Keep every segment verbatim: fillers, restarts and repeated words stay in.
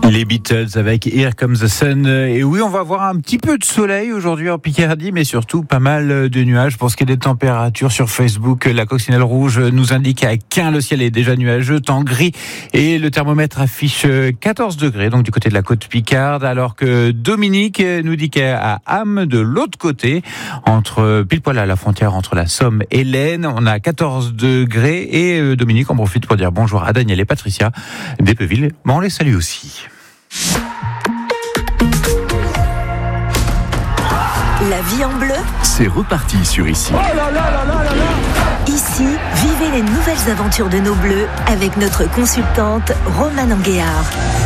Les Beatles avec Here Comes the Sun. Et oui, on va avoir un petit peu de soleil aujourd'hui en Picardie, mais surtout pas mal de nuages. Pour ce qui est des températures sur Facebook, la coccinelle rouge nous indique à Caen, le ciel est déjà nuageux, temps gris, et le thermomètre affiche quatorze degrés, donc du côté de la côte Picarde, alors que Dominique nous dit qu'à Ham, de l'autre côté, entre pile poil à la frontière entre la Somme et l'Aisne, on a quatorze degrés, et Dominique en profite pour dire bonjour à Daniel et Patricia d'Epeville. Bon, on les salue aussi. La vie en bleu, c'est reparti sur Ici. Oh là là là là là là. Ici, vivez les nouvelles aventures de nos bleus avec notre consultante Romane Anguéard.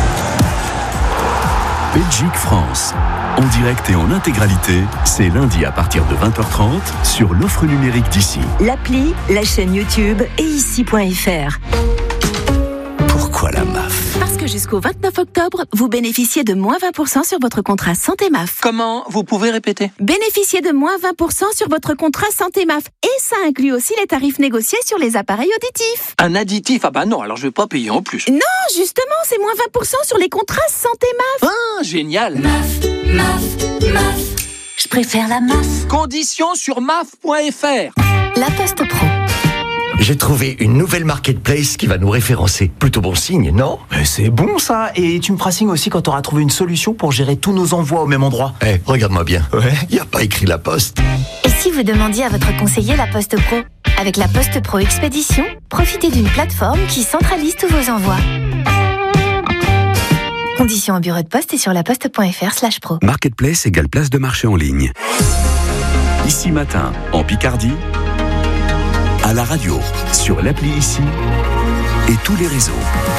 Belgique-France, en direct et en intégralité, c'est lundi à partir de vingt heures trente sur l'offre numérique d'Ici. L'appli, la chaîne YouTube et ici point f r. Pourquoi la M A F ? Parce que jusqu'au vingt-neuf octobre, vous bénéficiez de moins vingt pour cent sur votre contrat Santé M A F. Comment ? Vous pouvez répéter ? Bénéficiez de moins vingt pour cent sur votre contrat Santé M A F. Et ça inclut aussi les tarifs négociés sur les appareils auditifs. Un additif ? Ah bah non, alors je vais pas payer en plus. Non, justement, c'est moins vingt pour cent sur les contrats Santé M A F. Ah, génial ! M A F, M A F, M A F. Je préfère la M A F. Conditions sur M A F point f r. La Poste Pro. J'ai trouvé une nouvelle marketplace qui va nous référencer. Plutôt bon signe, non ? Mais c'est bon ça. Et tu me feras signe aussi quand tu auras trouvé une solution pour gérer tous nos envois au même endroit. Eh, hey, regarde-moi bien. Ouais. Il n'y a pas écrit la Poste. Et si vous demandiez à votre conseiller la Poste Pro ? Avec la Poste Pro Expédition, profitez d'une plateforme qui centralise tous vos envois. Conditions au bureau de poste et sur laposte.fr slash pro. Marketplace égale place de marché en ligne. Ici matin, en Picardie, à la radio, sur l'appli Ici et tous les réseaux.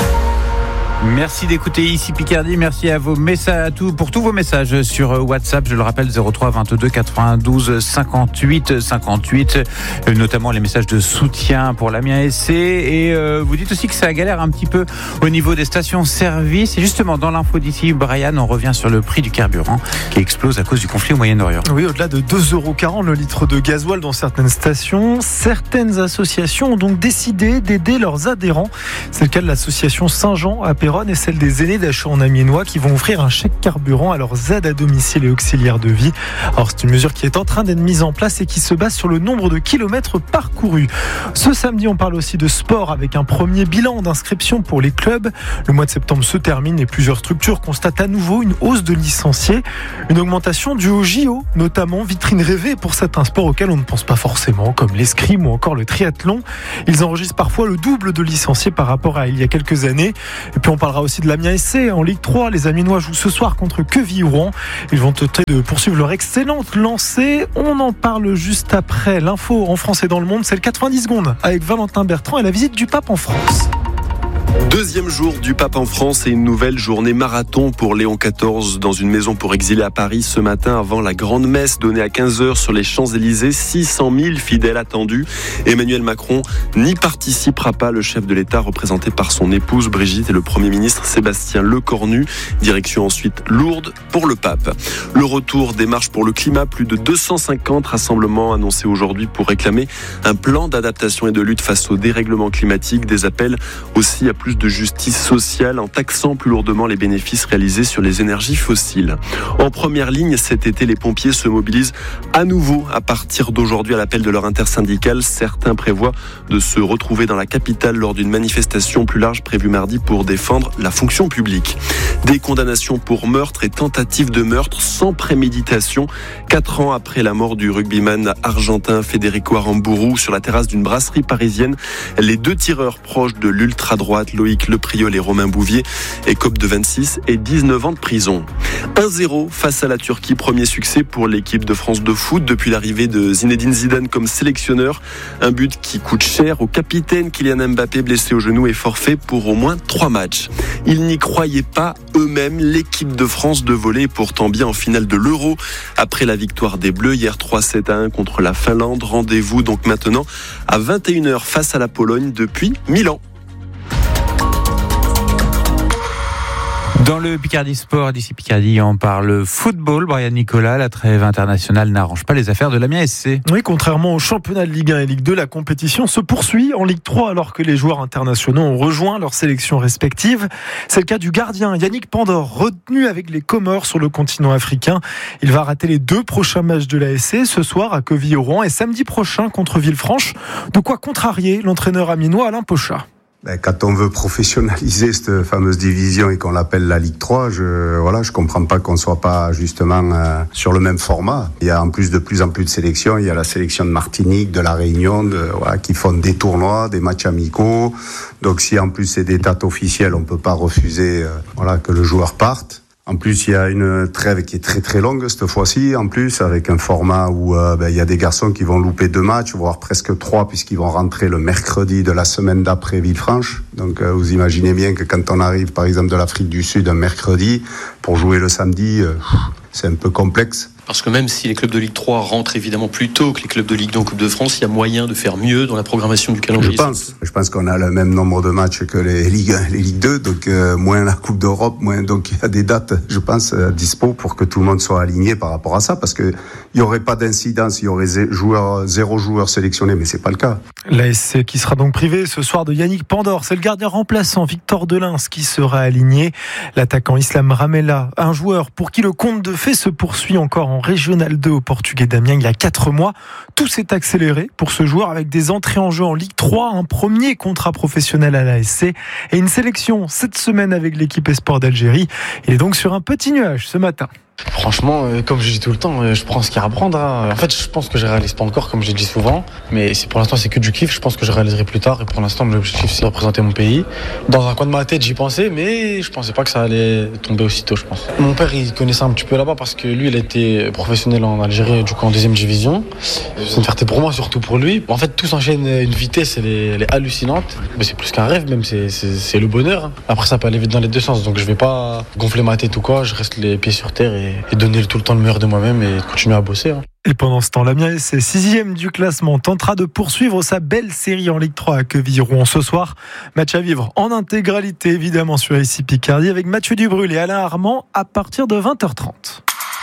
Merci d'écouter Ici Picardie, merci à vos messages, à tout, pour tous vos messages sur WhatsApp, je le rappelle zéro trois vingt-deux quatre-vingt-douze cinquante-huit cinquante-huit, notamment les messages de soutien pour l'Amiens S C, et euh, vous dites aussi que ça galère un petit peu au niveau des stations-service, et justement dans l'info d'ici, Brian, on revient sur le prix du carburant qui explose à cause du conflit au Moyen-Orient. Oui, au-delà de deux euros quarante le litre de gasoil dans certaines stations, certaines associations ont donc décidé d'aider leurs adhérents. C'est le cas de l'association Saint-Jean à Péronne et celle des aînés d'Achaux en Amiénois qui vont offrir un chèque carburant à leurs aides à domicile et auxiliaires de vie. Alors c'est une mesure qui est en train d'être mise en place et qui se base sur le nombre de kilomètres parcourus. Ce samedi, on parle aussi de sport avec un premier bilan d'inscription pour les clubs. Le mois de septembre se termine et plusieurs structures constatent à nouveau une hausse de licenciés. Une augmentation due au J O, notamment vitrine rêvée pour certains sports auxquels on ne pense pas forcément, comme l'escrime ou encore le triathlon. Ils enregistrent parfois le double de licenciés par rapport à il y a quelques années. Et puis on parlera aussi de l'Amiens S C en Ligue trois. Les Amiénois jouent ce soir contre Quevilly-Rouen. Ils vont tenter de poursuivre leur excellente lancée. On en parle juste après l'info en France et dans le monde. C'est le quatre-vingt-dix secondes avec Valentin Bertrand et la visite du pape en France. Deuxième jour du pape en France et une nouvelle journée marathon pour Léon quatorze dans une maison pour exilés à Paris ce matin avant la grande messe donnée à quinze heures sur les Champs-Élysées. six cent mille fidèles attendus. Emmanuel Macron n'y participera pas. Le chef de l'État représenté par son épouse Brigitte et le Premier ministre Sébastien Lecornu. Direction ensuite Lourdes pour le pape. Le retour des marches pour le climat. Plus de deux cent cinquante rassemblements annoncés aujourd'hui pour réclamer un plan d'adaptation et de lutte face au dérèglement climatique. Des appels aussi à plus de justice sociale en taxant plus lourdement les bénéfices réalisés sur les énergies fossiles. En première ligne, cet été, les pompiers se mobilisent à nouveau à partir d'aujourd'hui à l'appel de leur intersyndicale. Certains prévoient de se retrouver dans la capitale lors d'une manifestation plus large prévue mardi pour défendre la fonction publique. Des condamnations pour meurtre et tentative de meurtre sans préméditation. Quatre ans après la mort du rugbyman argentin Federico Aramburu sur la terrasse d'une brasserie parisienne, les deux tireurs proches de l'ultra-droite Loïc Lepriol et Romain Bouvier écopent de vingt-six et dix-neuf ans de prison. un zéro face à la Turquie, premier succès pour l'équipe de France de foot depuis l'arrivée de Zinedine Zidane comme sélectionneur. Un but qui coûte cher au capitaine Kylian Mbappé, blessé au genou et forfait pour au moins trois matchs. Ils n'y croyaient pas eux-mêmes. L'équipe de France de volley est pourtant bien en finale de l'Euro. Après la victoire des Bleus hier trois sept à un contre la Finlande. Rendez-vous donc maintenant à vingt et une heures face à la Pologne depuis Milan. Dans le Picardie Sport, d'ici Picardie, on parle football. Brian Nicolas, la trêve internationale n'arrange pas les affaires de l'Amiens S C. Oui, contrairement au championnat de Ligue un et Ligue deux, la compétition se poursuit en Ligue trois alors que les joueurs internationaux ont rejoint leurs sélections respectives. C'est le cas du gardien Yannick Pandor, retenu avec les Comores sur le continent africain. Il va rater les deux prochains matchs de l'A S C, ce soir à Quevilly-Rouen et samedi prochain contre Villefranche. De quoi contrarier l'entraîneur amiénois Alain Pochat. Quand on veut professionnaliser cette fameuse division et qu'on l'appelle la Ligue trois, je voilà, je comprends pas qu'on soit pas justement euh, sur le même format. Il y a en plus de plus en plus de sélections. Il y a la sélection de Martinique, de la Réunion, de, voilà, qui font des tournois, des matchs amicaux. Donc si en plus c'est des dates officielles, on peut pas refuser euh, voilà que le joueur parte. En plus, il y a une trêve qui est très très longue cette fois-ci, en plus, avec un format où euh, ben, il y a des garçons qui vont louper deux matchs, voire presque trois, puisqu'ils vont rentrer le mercredi de la semaine d'après Villefranche. Donc euh, vous imaginez bien que quand on arrive, par exemple, de l'Afrique du Sud un mercredi, pour jouer le samedi, euh, c'est un peu complexe. Parce que même si les clubs de Ligue trois rentrent évidemment plus tôt que les clubs de Ligue deux en Coupe de France, il y a moyen de faire mieux dans la programmation du calendrier. Je pense, je pense qu'on a le même nombre de matchs que les Ligue un et les Ligue deux, donc euh, moins la Coupe d'Europe, moins, donc il y a des dates, je pense, à dispo pour que tout le monde soit aligné par rapport à ça, parce que il y aurait pas d'incidence, il y aurait zé- joueur, zéro joueur sélectionné, mais c'est pas le cas. L'A S C qui sera donc privé ce soir de Yannick Pandor, c'est le gardien remplaçant Victor Delins qui sera aligné. L'attaquant Islam Ramella, un joueur pour qui le conte de fées se poursuit encore en Régional deux au Portugais d'Amiens il y a quatre mois. Tout s'est accéléré pour ce joueur avec des entrées en jeu en Ligue trois, un premier contrat professionnel à l'A S C et une sélection cette semaine avec l'équipe Espoir d'Algérie. Il est donc sur un petit nuage ce matin. Franchement, euh, comme je dis tout le temps, euh, je prends ce qu'il y a à apprendre. Hein. En fait, je pense que je réalise pas encore, comme je dis souvent. Mais c'est, pour l'instant, c'est que du kiff. Je pense que je réaliserai plus tard. Et pour l'instant, l'objectif, c'est de représenter mon pays. Dans un coin de ma tête, j'y pensais, mais je pensais pas que ça allait tomber aussitôt, je pense. Mon père, il connaissait un petit peu là-bas parce que lui, il était professionnel en Algérie, du coup en deuxième division. C'est une fierté pour moi, surtout pour lui. En fait, tout s'enchaîne à une vitesse, elle est, elle est hallucinante. Mais c'est plus qu'un rêve, même, c'est, c'est, c'est le bonheur. Après, ça peut aller vite dans les deux sens. Donc, je vais pas gonfler ma tête ou quoi. Je reste les pieds sur terre et et donner tout le temps le meilleur de moi-même et continuer à bosser. Hein. Et pendant ce temps, l'Amiens S C, sixième du classement, tentera de poursuivre sa belle série en Ligue trois à Quevilly-Rouen ce soir. Match à vivre en intégralité, évidemment, sur ici Picardie, avec Mathieu Dubrul et Alain Armand à partir de vingt heures trente.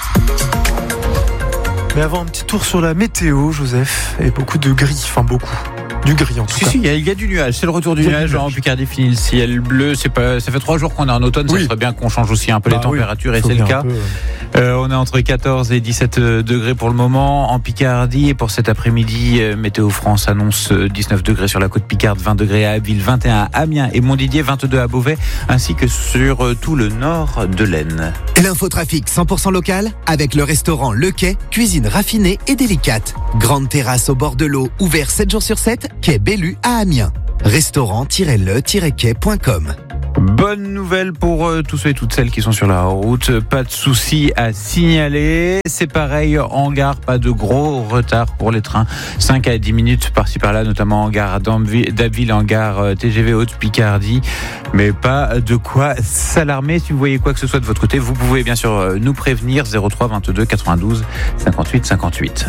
Mais avant, un petit tour sur la météo, Joseph, et beaucoup de gris, enfin beaucoup. Du gris en tout si, cas. Si, il y, y a du nuage. C'est le retour du nuage. En Picardie, fini le ciel bleu. C'est pas, ça fait trois jours qu'on est en automne. Oui. Ça serait bien qu'on change aussi un peu bah les températures oui, et c'est le cas. Peu, ouais. euh, on est entre quatorze et dix-sept degrés pour le moment en Picardie. Et pour cet après-midi, Météo France annonce dix-neuf degrés sur la côte Picarde, vingt degrés à Abbeville, vingt et un à Amiens et Montdidier, vingt-deux à Beauvais, ainsi que sur tout le nord de l'Aisne. L'infotrafic cent pour cent local avec le restaurant Le Quai, cuisine raffinée et délicate. Grande terrasse au bord de l'eau, ouvert sept jours sur sept, quai Bellu à Amiens. restaurant tiret le tiret quai point com. Bonne nouvelle pour euh, tous ceux et toutes celles qui sont sur la route. Pas de soucis à signaler. C'est pareil en gare, pas de gros retard pour les trains. cinq à dix minutes par-ci par-là, notamment en gare d'Abbeville, en gare T G V Haute-Picardie. Mais pas de quoi s'alarmer. Si vous voyez quoi que ce soit de votre côté, vous pouvez bien sûr nous prévenir. zéro trois vingt-deux quatre-vingt-douze cinquante-huit cinquante-huit.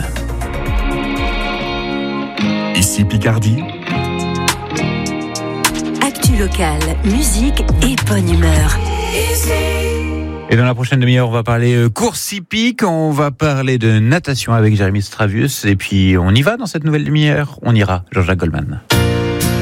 Ici Picardie. Actu locale, musique et bonne humeur. Et dans la prochaine demi-heure, on va parler course hippique, on va parler de natation avec Jérémy Stravius. Et puis on y va dans cette nouvelle demi-heure. On ira, Jean-Jacques Goldman.